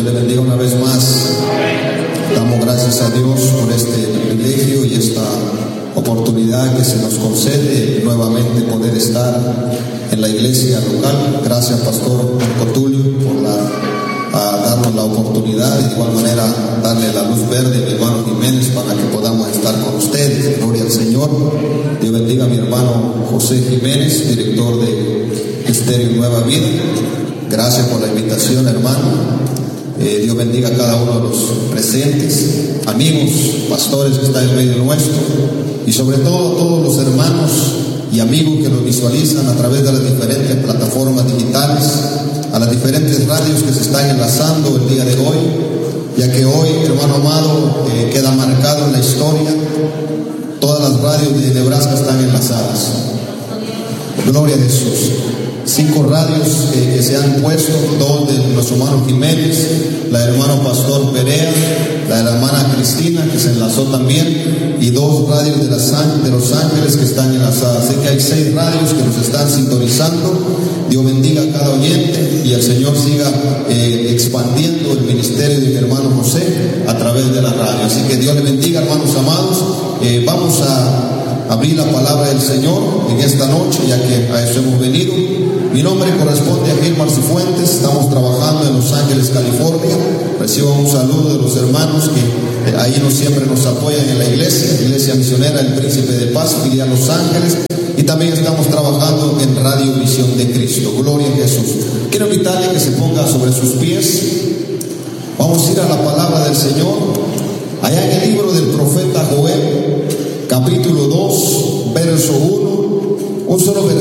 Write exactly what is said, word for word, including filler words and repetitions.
Dios le bendiga una vez más. Damos gracias a Dios por este privilegio y esta oportunidad que se nos concede nuevamente poder estar en la iglesia local. Gracias, Pastor Cotulio, por la, a darnos la oportunidad y de igual manera darle la luz verde a mi hermano Jiménez para que podamos estar con ustedes. Gloria al Señor. Dios bendiga a mi hermano José Jiménez, director de Estéreo Nueva Vida. Gracias por la invitación, hermano. Eh, Dios bendiga a cada uno de los presentes, amigos, pastores que están en medio nuestro, y sobre todo a todos los hermanos y amigos que nos visualizan a través de las diferentes plataformas digitales, a las diferentes radios que se están enlazando el día de hoy, ya que hoy, hermano amado, eh, queda marcado en la historia. Todas las radios de Nebraska están enlazadas. Gloria a Jesús. Cinco radios eh, que se han puesto, dos de nuestro hermano Jiménez, la del hermano Pastor Perea, la de la hermana Cristina, que se enlazó también, y dos radios de, las, de Los Ángeles que están enlazadas. Así que hay seis radios que nos están sintonizando. Dios bendiga a cada oyente y el Señor siga eh, expandiendo el ministerio de mi hermano José a través de la radio. Así que Dios le bendiga, hermanos amados. Eh, vamos a abrir la palabra del Señor en esta noche, ya que a eso hemos venido. Mi nombre corresponde a Gilmar Cifuentes. Estamos trabajando en Los Ángeles, California. Recibo un saludo de los hermanos que eh, ahí nos, siempre nos apoyan en la iglesia, Iglesia Misionera El Príncipe de Paz, Filial Los Ángeles. Y también estamos trabajando en Radio Visión de Cristo. Gloria a Jesús. Quiero invitarle que se ponga sobre sus pies. Vamos a ir a la palabra del Señor. Allá en el libro del profeta Joel, capítulo dos, verso uno. Un solo versículo.